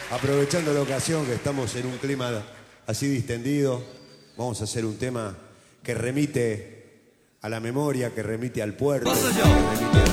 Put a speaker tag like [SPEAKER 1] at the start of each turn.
[SPEAKER 1] Aprovechando la ocasión que estamos en un clima así distendido, vamos a hacer un tema que remite a la memoria, que remite al puerto, que remite